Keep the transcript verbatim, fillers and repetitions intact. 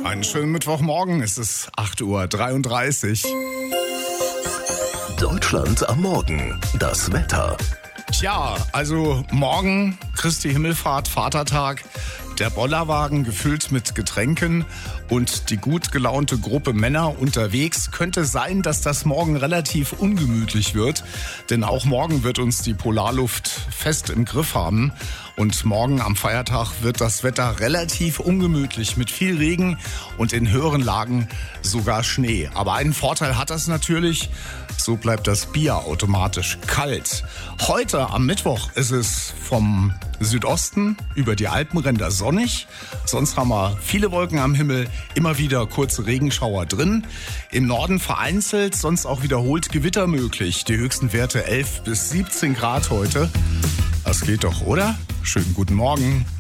Einen schönen Mittwochmorgen, es ist acht Uhr dreiunddreißig. Deutschland am Morgen, das Wetter. Tja, also morgen Christi Himmelfahrt, Vatertag, der Bollerwagen gefüllt mit Getränken und die gut gelaunte Gruppe Männer unterwegs. Könnte sein, dass das morgen relativ ungemütlich wird, denn auch morgen wird uns die Polarluft fest im Griff haben. Und morgen am Feiertag wird das Wetter relativ ungemütlich mit viel Regen und in höheren Lagen sogar Schnee. Aber einen Vorteil hat das natürlich, so bleibt das Bier automatisch kalt. Heute am Mittwoch ist es vom Südosten über die Alpenränder sonnig. Sonst haben wir viele Wolken am Himmel, immer wieder kurze Regenschauer drin. Im Norden vereinzelt, sonst auch wiederholt Gewitter möglich. Die höchsten Werte elf bis siebzehn Grad heute. Das geht doch, oder? Schönen guten Morgen.